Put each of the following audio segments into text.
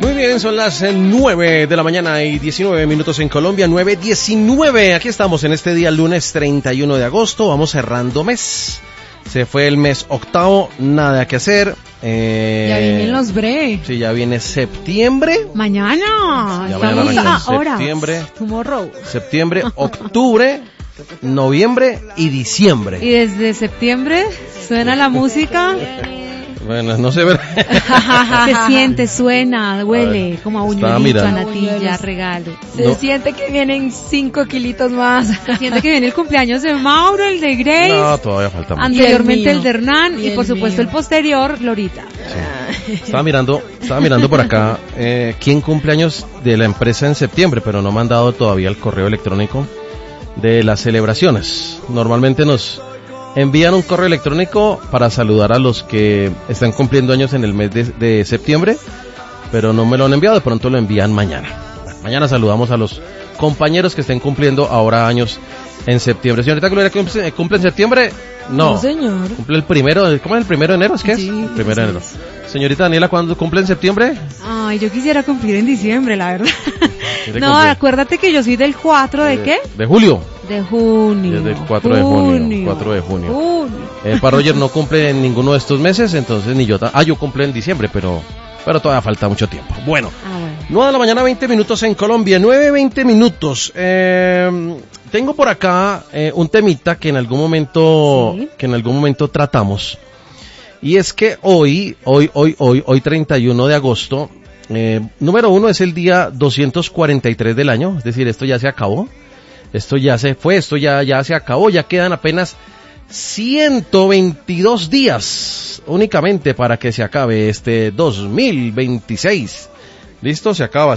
Muy bien, son las 9 de la mañana y 19 minutos en Colombia, 9:19. Aquí estamos en este día, lunes 31 de agosto. Vamos cerrando mes. Se fue el mes octavo, nada que hacer. Ya vienen los bre. Sí, ya viene septiembre. Mañana. Ya Estamos mañana a horas. Septiembre. Septiembre, octubre, noviembre y diciembre. Y desde septiembre suena la música. Bueno, no se ve. Se siente, suena, huele como a buñuelito, a natilla, regalo. Se siente que vienen 5 kilitos más. Se siente que viene el cumpleaños de Mauro, el de Grace. No, todavía falta mucho. Anteriormente el de Hernán y por supuesto el posterior, Glorita. Sí. Estaba mirando por acá quién cumpleaños de la empresa en septiembre, pero no me han dado todavía el correo electrónico de las celebraciones. Normalmente nos envían un correo electrónico para saludar a los que están cumpliendo años en el mes de septiembre, pero no me lo han enviado, de pronto lo envían mañana. Mañana saludamos a los compañeros que estén cumpliendo ahora años en septiembre. Señorita Gloria, ¿cumple en septiembre? No, señor. Cumple el primero, ¿cómo es el 1 de enero? ¿Es que sí, es? El 1 de enero. Señorita Daniela, ¿cuándo cumple en septiembre? Ay, yo quisiera cumplir en diciembre, la verdad. No, acuérdate que yo soy del 4 ¿de qué? De julio. De junio. Desde el 4 de junio. 4 de junio. Para Roger no cumple en ninguno de estos meses, entonces ni yo. Yo cumple en diciembre, pero todavía falta mucho tiempo. Bueno, 9 de la mañana, 20 minutos en Colombia, 9:20 minutos. Tengo por acá un temita que en algún momento tratamos. Y es que hoy 31 de agosto, número 1 es el día 243 del año, es decir, esto ya se acabó. Esto ya se fue, esto ya se acabó, ya quedan apenas 122 días únicamente para que se acabe este 2026. ¿Listo? Se acaba.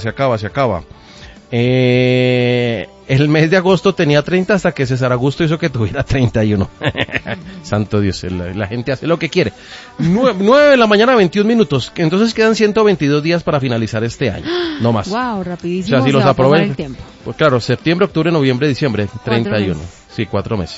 El mes de agosto tenía 30 hasta que César Augusto hizo que tuviera 31. Santo Dios, la gente hace lo que quiere. 9 de la mañana, 21 minutos. Entonces quedan 122 días para finalizar este año. No más. Wow, rapidísimo. O sea, si los aprovecho. Pues claro, septiembre, octubre, noviembre, diciembre, 31. Sí, 4 meses.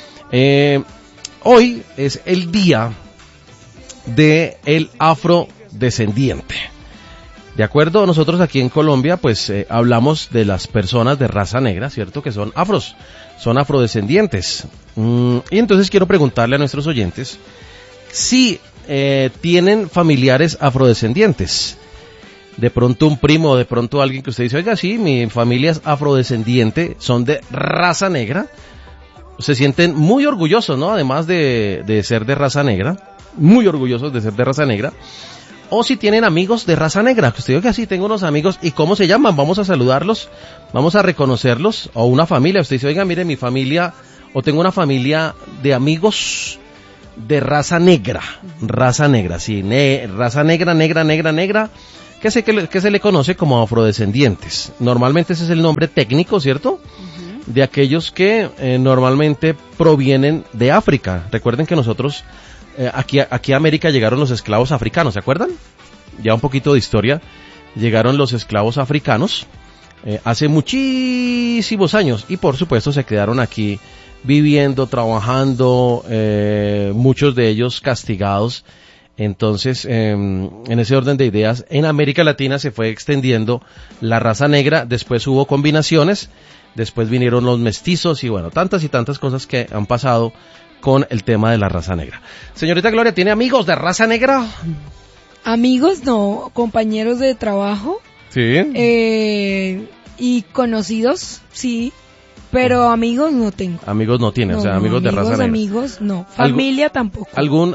Hoy es el día de el afrodescendiente. De acuerdo, nosotros aquí en Colombia, pues hablamos de las personas de raza negra, ¿cierto? Que son afrodescendientes. Y entonces quiero preguntarle a nuestros oyentes si tienen familiares afrodescendientes. De pronto un primo, de pronto alguien que usted dice, oiga, sí, mi familia es afrodescendiente, son de raza negra. Se sienten muy orgullosos, ¿no? Además de ser de raza negra, muy orgullosos de ser de raza negra. O si tienen amigos de raza negra, que usted diga que sí, tengo unos amigos, ¿y cómo se llaman? Vamos a saludarlos, vamos a reconocerlos, o una familia, usted dice, oiga, mire, mi familia, o tengo una familia de amigos de raza negra, sí, raza negra, que se le conoce como afrodescendientes. Normalmente ese es el nombre técnico, ¿cierto? De aquellos que normalmente provienen de África. Recuerden que nosotros... Aquí a América llegaron los esclavos africanos, ¿se acuerdan? Ya un poquito de historia. Llegaron los esclavos africanos hace muchísimos años y por supuesto se quedaron aquí viviendo, trabajando, muchos de ellos castigados. Entonces, en ese orden de ideas, en América Latina se fue extendiendo la raza negra, después hubo combinaciones, después vinieron los mestizos y bueno, tantas y tantas cosas que han pasado con el tema de la raza negra. Señorita Gloria, ¿tiene amigos de raza negra? Amigos, no, compañeros de trabajo. Sí. Y conocidos, sí. Pero amigos no tengo. Amigos no tiene, o sea, amigos de raza negra. Amigos no, familia tampoco. ¿Algún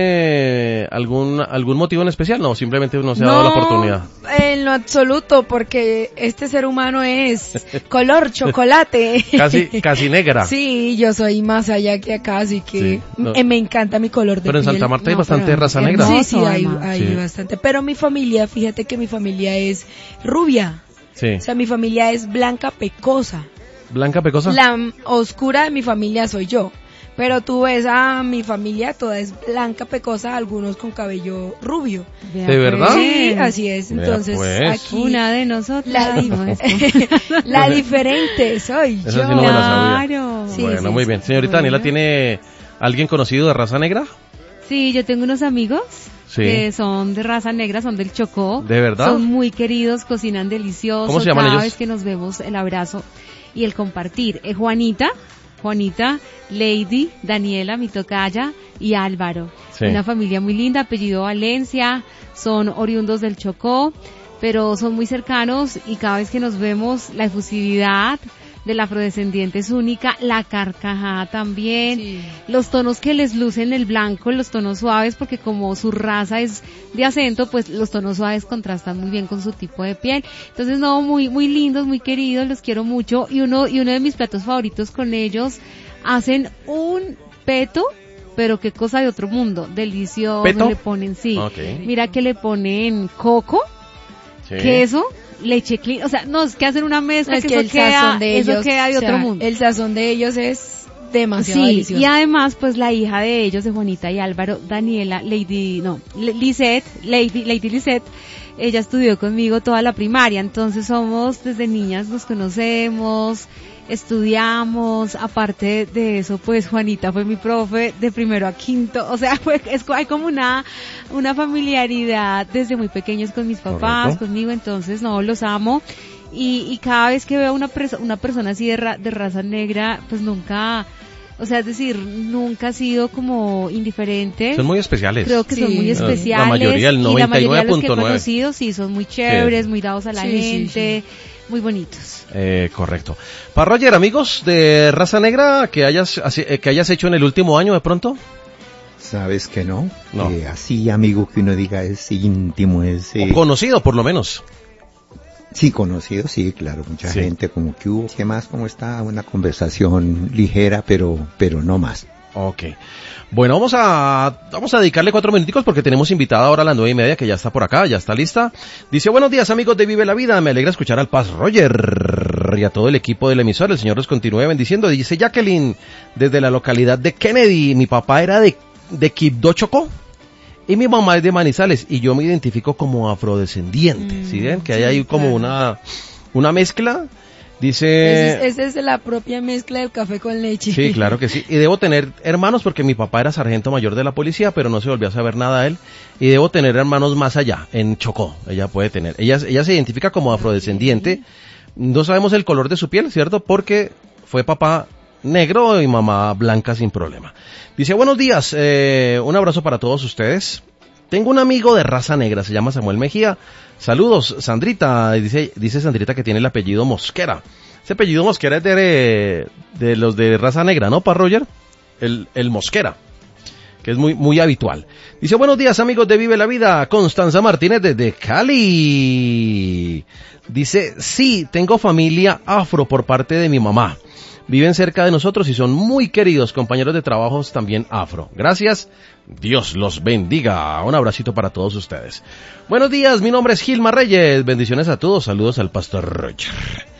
motivo en especial? No, simplemente no se ha dado la oportunidad. En lo absoluto, porque este ser humano es color chocolate. casi negra. Sí, yo soy más allá que acá, así que sí, me encanta mi color de piel. Pero en Santa Marta hay bastante raza negra. Sí, hay bastante. Pero mi familia, fíjate que mi familia es rubia. Sí. O sea, mi familia es blanca pecosa. ¿Blanca pecosa? La oscura de mi familia soy yo. Pero tú ves a mi familia, toda es blanca pecosa, algunos con cabello rubio. ¿De verdad? Sí, así es. Entonces, pues, aquí una de nosotras. La diferente soy yo. Sí no me la sabía. Claro. Sí, bueno, sí, muy bien. Señorita Daniela, ¿tiene alguien conocido de raza negra? Sí, yo tengo unos amigos Sí. Que son de raza negra, son del Chocó. ¿De verdad? Son muy queridos, cocinan delicioso. ¿Cómo se llaman Cada ellos? vez que nos vemos, el abrazo y el compartir. Juanita, Lady, Daniela, mi tocaya, y Álvaro. Sí. Una familia muy linda, apellido Valencia, son oriundos del Chocó, pero son muy cercanos y cada vez que nos vemos, la efusividad del afrodescendiente es única, la carcajada también, Sí. los tonos que les lucen el blanco, los tonos suaves, porque como su raza es de acento, pues los tonos suaves contrastan muy bien con su tipo de piel. Entonces, no, muy, muy lindos, muy queridos, los quiero mucho, y uno de mis platos favoritos con ellos, hacen un peto, pero qué cosa de otro mundo, delicioso. ¿Peto? Le ponen, sí, Okay. mira que le ponen coco, Sí. queso, leche clean, o sea, no, es que hacen una mezcla Es que, que eso el queda, sazón de ellos, eso queda de o sea, otro mundo. El sazón de ellos es demasiado Sí, delicioso. y además, pues la hija de ellos, de Juanita y Álvaro, Daniela, Lady Lisette, ella estudió conmigo toda la primaria, entonces somos, desde niñas nos conocemos, estudiamos, aparte de eso, pues Juanita fue mi profe de primero a quinto, o sea, hay como una familiaridad desde muy pequeños con mis papás, Correcto. conmigo, entonces no, los amo. Y cada vez que veo una persona así de raza negra, pues nunca, o sea, es decir, nunca ha sido como indiferente. Son muy especiales. Creo que son Sí. muy La especiales. mayoría, el y la mayoría de los que he 99.9. conocido, sí, son muy chéveres, muy dados a la Sí, sí, gente, muy bonitos. Correcto. Para Roger, amigos de raza negra que hayas hecho en el último año de pronto. Sabes que no, No. así amigo que uno diga es íntimo, es... O conocido, por lo menos. Sí, conocido, sí, claro, mucha Sí. gente como que hubo, ¿qué más? ¿Cómo está? Una conversación ligera, pero no más. Ok. Bueno, vamos a dedicarle 4 minuticos porque tenemos invitada ahora a las 9:30 que ya está por acá, ya está lista. Dice, buenos días amigos de Vive la Vida, me alegra escuchar al Paz Roger y a todo el equipo del emisor, el Señor los continúe bendiciendo. Dice Jacqueline, desde la localidad de Kennedy, mi papá era de Quibdó, Chocó, y mi mamá es de Manizales, y yo me identifico como afrodescendiente. ¿Sí ven? Que hay ahí como una mezcla. Dice... Esa es la propia mezcla del café con leche. Sí, claro que sí. Y debo tener hermanos porque mi papá era sargento mayor de la policía, pero no se volvió a saber nada de él. Y debo tener hermanos más allá, en Chocó. Ella puede tener. Ella se identifica como afrodescendiente. No sabemos el color de su piel, ¿cierto? Porque fue papá negro y mamá blanca sin problema. Dice, buenos días, un abrazo para todos ustedes. Tengo un amigo de raza negra, se llama Samuel Mejía. Saludos, Sandrita. Dice Sandrita que tiene el apellido Mosquera. Ese apellido Mosquera es de los de raza negra, ¿no, pa Roger? El Mosquera, que es muy, muy habitual. Dice, buenos días amigos de Vive la Vida, Constanza Martínez desde Cali. Dice, sí, tengo familia afro por parte de mi mamá. Viven cerca de nosotros y son muy queridos, compañeros de trabajos también afro. Gracias, Dios los bendiga. Un abracito para todos ustedes. Buenos días, mi nombre es Gilma Reyes. Bendiciones a todos, saludos al Pastor Roger.